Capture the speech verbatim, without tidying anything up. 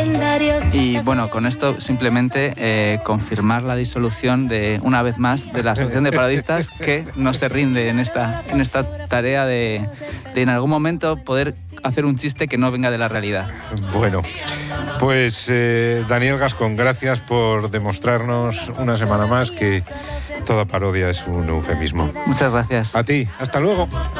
Y bueno, con esto simplemente eh, confirmar la disolución de una vez más de la Asociación de Parodistas, que no se rinde en esta, en esta tarea de, de en algún momento poder hacer un chiste que no venga de la realidad. Bueno, pues eh, Daniel Gascón, gracias por demostrarnos una semana más que toda parodia es un eufemismo. Muchas gracias. A ti, hasta luego.